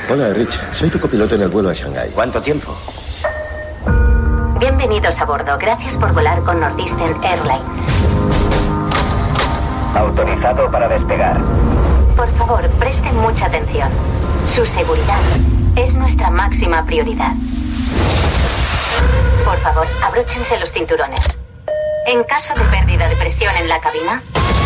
Hola, Rich. Soy tu copiloto en el vuelo a Shanghái. ¿Cuánto tiempo? Bienvenidos a bordo. Gracias por volar con Northeastern Airlines. Autorizado para despegar. Por favor, presten mucha atención. Su seguridad es nuestra máxima prioridad. Por favor, abróchense los cinturones. En caso de pérdida de presión en la cabina,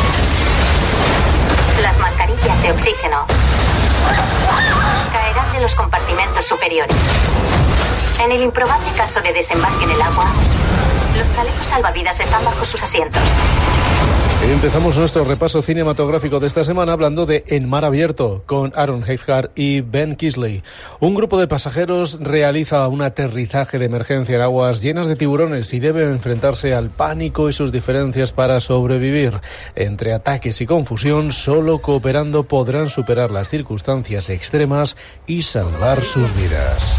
las mascarillas de oxígeno caerán de los compartimentos superiores. En el improbable caso de desembarque en el agua, los chalecos salvavidas están bajo sus asientos. Empezamos nuestro repaso cinematográfico de esta semana hablando de En mar abierto, con Aaron Eckhart y Ben Kingsley. Un grupo de pasajeros realiza un aterrizaje de emergencia en aguas llenas de tiburones y debe enfrentarse al pánico y sus diferencias para sobrevivir. Entre ataques y confusión, solo cooperando podrán superar las circunstancias extremas y salvar sus vidas.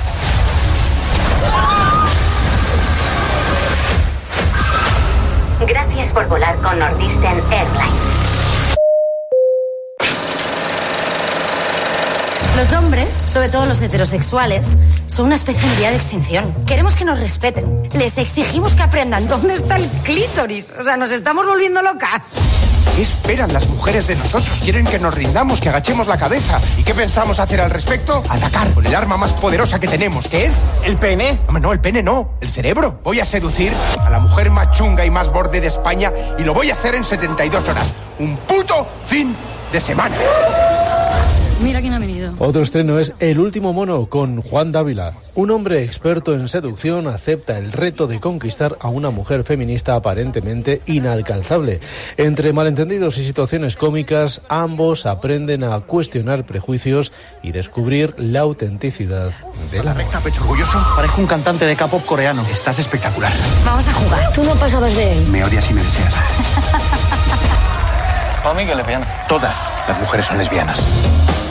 Gracias por volar con Northeastern Airlines. Los hombres, sobre todo los heterosexuales, son una especie en vía de extinción. Queremos que nos respeten. Les exigimos que aprendan dónde está el clítoris. O sea, nos estamos volviendo locas. ¿Qué esperan las mujeres de nosotros? Quieren que nos rindamos, que agachemos la cabeza. ¿Y qué pensamos hacer al respecto? Atacar con el arma más poderosa que tenemos, que es el pene. No, el pene no, el cerebro. Voy a seducir a la mujer más chunga y más borde de España y lo voy a hacer en 72 horas. Un puto fin de semana. Mira quién ha venido. Otro estreno es El último mono, con Juan Dávila. Un hombre experto en seducción acepta el reto de conquistar a una mujer feminista aparentemente inalcanzable. Entre malentendidos y situaciones cómicas, ambos aprenden a cuestionar prejuicios y descubrir la autenticidad del amor. Pecho orgulloso. Parezco un cantante de K-pop coreano. Estás espectacular. Vamos a jugar. Tú no pasabas de él. Me odias y me deseas. Para mí que lesbiana. Todas las mujeres son lesbianas.